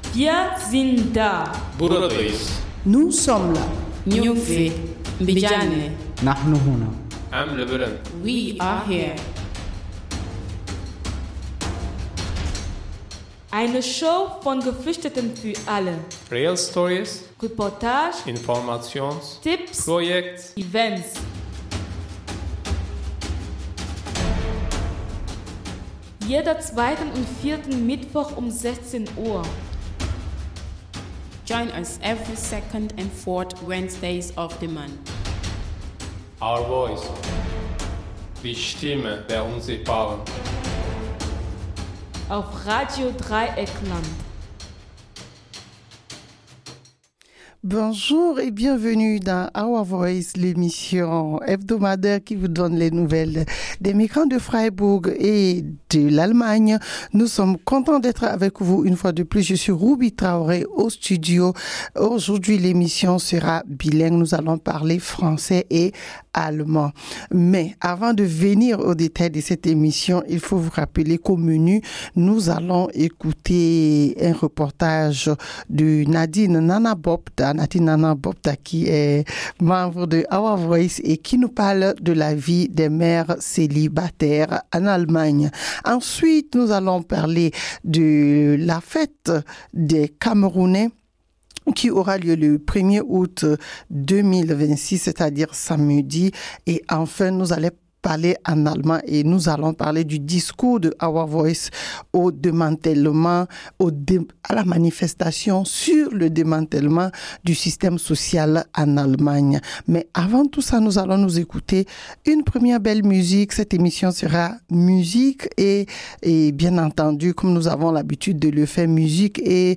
Wir sind da. Buradayız. Nous sommes là. Nyufi, Mbijane. نحن هنا. Amlebelen. We are here. Eine Show von Geflüchteten für alle. Real Stories, Reportage, Informations, Tipps, Projekt. Events. Jeder zweiten und vierten Mittwoch um 16 Uhr. Join us every second and fourth Wednesdays of the month. Our Voice. Die Stimme der Unsichtbaren. Auf Radio Dreieckland. Bonjour et bienvenue dans Our Voice, l'émission hebdomadaire qui vous donne les nouvelles des migrants de Freiburg et de l'Allemagne. Nous sommes contents d'être avec vous une fois de plus. Je suis Ruby Traoré au studio. Aujourd'hui, l'émission sera bilingue. Nous allons parler français et allemand. Mais avant de venir au détail de cette émission, il faut vous rappeler qu'au menu, nous allons écouter un reportage de Nadine Nanabopta, qui est membre de Our Voice et qui nous parle de la vie des mères célibataires en Allemagne. Ensuite, nous allons parler de la fête des Camerounais qui aura lieu le 1er août 2026, c'est-à-dire samedi. Et enfin, nous allons parler en allemand et nous allons parler du discours de Our Voice au démantèlement, à la manifestation sur le démantèlement du système social en Allemagne. Mais avant tout ça, nous allons nous écouter une première belle musique. Cette émission sera musique et bien entendu, comme nous avons l'habitude de le faire, musique et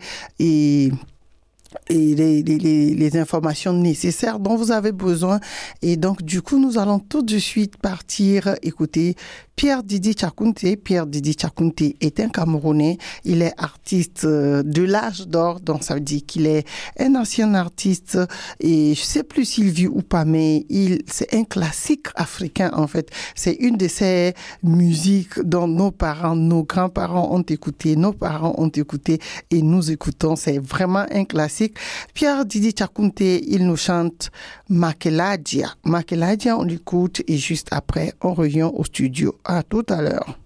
les informations nécessaires dont vous avez besoin. Et donc, du coup, nous allons tout de suite partir écouter Pierre Didi Chakunte. Pierre Didi Chakunte est un Camerounais. Il est artiste de l'âge d'or, donc ça veut dire qu'il est un ancien artiste. Et je sais plus s'il vit ou pas, mais c'est un classique africain, en fait. C'est une de ces musiques dont nos parents, nos grands-parents ont écouté, nos parents ont écouté et nous écoutons. C'est vraiment un classique. Pierre Didi Chakunte, il nous chante Makeladia. Makeladia, on l'écoute et juste après, on revient au studio. À tout à l'heure.